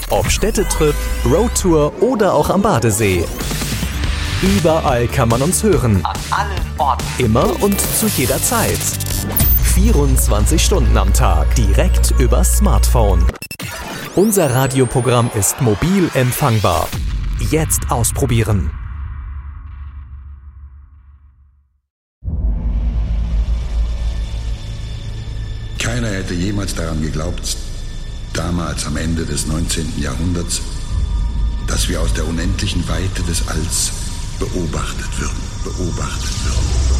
Ob Städtetrip, Roadtour oder auch am Badesee. Überall kann man uns hören. An allen Orten. Immer und zu jeder Zeit. 24 Stunden am Tag. Direkt übers Smartphone. Unser Radioprogramm ist mobil empfangbar. Jetzt ausprobieren. Keiner hätte jemals daran geglaubt, damals am Ende des 19. Jahrhunderts, dass wir aus der unendlichen Weite des Alls beobachtet würden.